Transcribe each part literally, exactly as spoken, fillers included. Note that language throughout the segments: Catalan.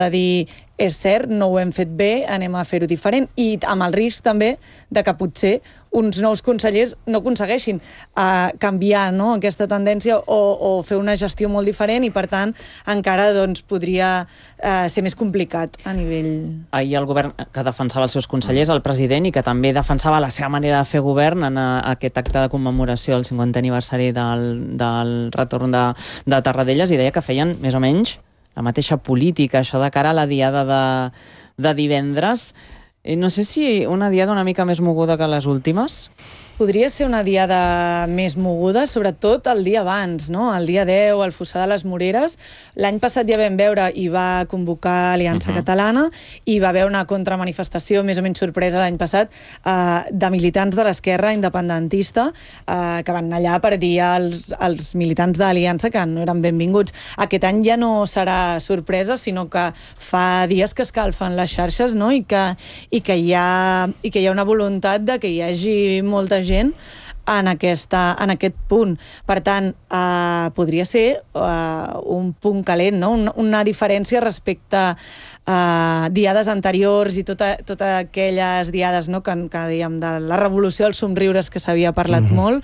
de dir és cert, no ho hem fet bé, anem a fer-ho diferent, i amb el risc també de que potser uns nous consellers no aconsegueixin uh, canviar, no?, aquesta tendència o, o fer una gestió molt diferent i, per tant, encara doncs, podria uh, ser més complicat a nivell... Ahir el govern que defensava els seus consellers, el president, i que també defensava la seva manera de fer govern en a, aquest acte de commemoració del cinquantè aniversari del, del retorn de, de Tarradellas, i deia que feien més o menys la mateixa política, això de cara a la diada de, de divendres. No sé si una diada una mica més moguda que les últimes. Podria ser una diada més moguda, sobretot el dia abans, no? El dia deu, al Fossar de les Moreres. L'any passat ja vam veure i va convocar Aliança uh-huh. Catalana i va haver una contramanifestació més o menys sorpresa l'any passat eh, de militants de l'esquerra independentista eh, que van anar allà per dir als, als militants d'Aliança que no eren benvinguts. Aquest any ja no serà sorpresa, sinó que fa dies que escalfen les xarxes, no? I que, i que, hi, ha, i que hi ha una voluntat de que hi hagi molta gent en, aquesta, en aquest punt. Per tant, eh, podria ser eh, un punt calent, no? Una, una diferència respecte a eh, diades anteriors i tota, totes aquelles diades, no?, que, que dèiem de la revolució dels somriures que s'havia parlat mm-hmm. molt.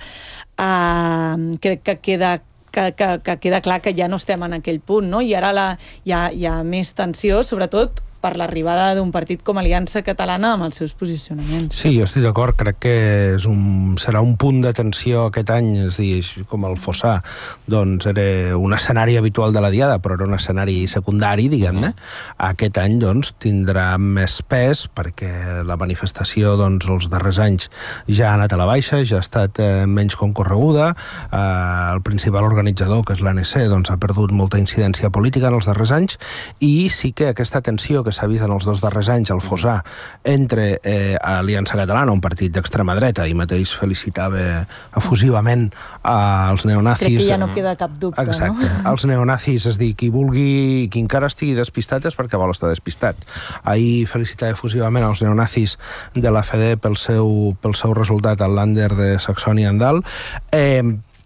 Eh, crec que queda Que, que, que queda clar que ja no estem en aquell punt, no? I ara la, hi, ha, hi ha més tensió, sobretot per l'arribada d'un partit com Aliança Catalana amb els seus posicionaments. Sí, jo estic d'acord, crec que és un, serà un punt de tensió aquest any, és dir, com el Fossar, doncs era un escenari habitual de la diada, però era un escenari secundari, diguem-ne. Aquest any, doncs, tindrà més pes, perquè la manifestació, doncs, els darrers anys ja ha anat a la baixa, ja ha estat eh, menys concorreguda, eh, el principal organitzador, que és l'A N C, doncs, ha perdut molta incidència política en els darrers anys, i sí que aquesta tensió que s'ha vist en els dos darrers anys al Fossar entre eh, Aliança Catalana, un partit d'extrema dreta, i mateix felicitava efusivament als neonazis. Crec que ja no queda cap dubte, exacte, no? Els neonazis, és dir, qui vulgui, qui encara estigui despistat és perquè vol estar despistat. Ahir felicitava efusivament als neonazis de la F D pel seu, pel seu resultat al Länder de Saxònia-Anhalt. Eh,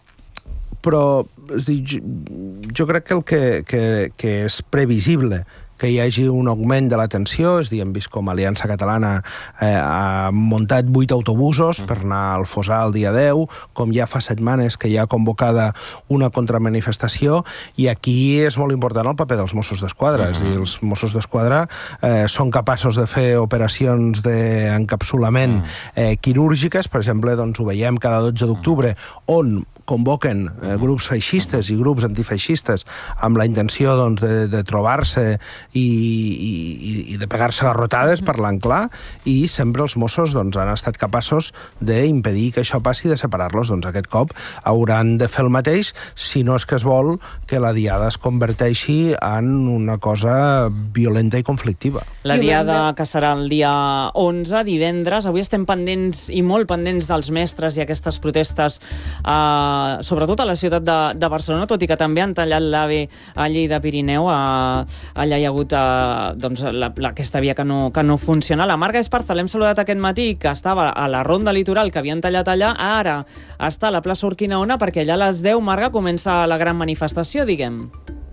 però és dir, jo, jo crec que el que, que, que és previsible que hi hagi un augment de la tensió, és a dir, hem vist com Aliança Catalana eh, ha muntat vuit autobusos per anar al Fossar el dia deu, com ja fa setmanes que hi ha convocada una contramanifestació, i aquí és molt important el paper dels Mossos d'Esquadra. Uh-huh. És a dir, els Mossos d'Esquadra eh, són capaços de fer operacions d'encapsulament eh, quirúrgiques, per exemple, doncs ho veiem cada dotze d'octubre, on convoquen eh, grups feixistes i grups antifeixistes amb la intenció, doncs, de, de trobar-se i, i, i de pegar-se garrotades, parlant clar, i sempre els Mossos, doncs, han estat capaços d'impedir que això passi, de separar-los. Doncs aquest cop hauran de fer el mateix, si no és que es vol que la diada es converteixi en una cosa violenta i conflictiva. La diada, que serà el dia onze, divendres. Avui estem pendents, i molt pendents, dels mestres i aquestes protestes eh, sobretot a la ciutat de, de Barcelona, tot i que també han tallat l'AVE a Lleida Pirineu. A, allà hi ha hagut a, doncs, la, la, aquesta via que no, que no funciona. La Marga Esparza l'hem saludat aquest matí, que estava a la ronda litoral que havien tallat allà, ara està a la plaça Urquinaona, perquè allà a les deu, Marga, comença la gran manifestació, diguem.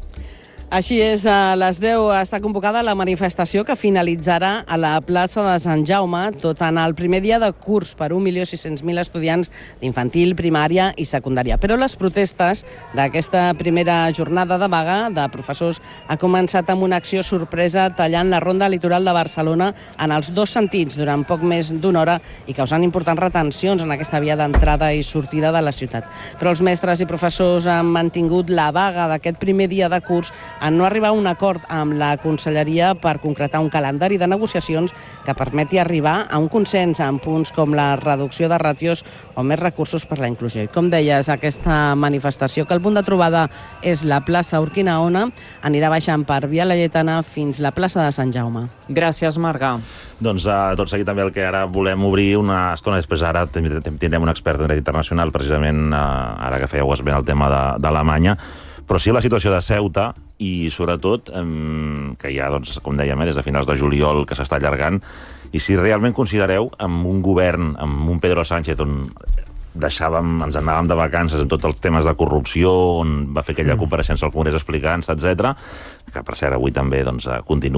Així és, a les deu està convocada la manifestació que finalitzarà a la plaça de Sant Jaume, tot en el primer dia de curs per un milió sis-cents mil estudiants d'infantil, primària i secundària. Però les protestes d'aquesta primera jornada de vaga de professors ha començat amb una acció sorpresa tallant la ronda litoral de Barcelona en els dos sentits durant poc més d'una hora i causant importants retencions en aquesta via d'entrada i sortida de la ciutat. Però els mestres i professors han mantingut la vaga d'aquest primer dia de curs en no arribar a un acord amb la Conselleria per concretar un calendari de negociacions que permeti arribar a un consens en punts com la reducció de ràtios o més recursos per la inclusió. I com deies, aquesta manifestació, que el punt de trobada és la plaça Urquinaona, anirà baixant per Via Laietana fins la plaça de Sant Jaume. Gràcies, Marga. Doncs uh, tot seguit també el que ara volem obrir una estona després. Ara tindrem un expert en dret internacional, precisament uh, ara que fèieu esment el tema d'Alemanya, però sí la situació de Ceuta i, sobretot, eh, que ja, doncs, com dèiem, eh, des de finals de juliol que s'està allargant, i si realment considereu amb un govern, amb un Pedro Sánchez, on deixàvem, ens anàvem de vacances en tots els temes de corrupció, on va fer aquella compareixença al Congrés explicant-se, etcètera, que per cert avui també doncs, continua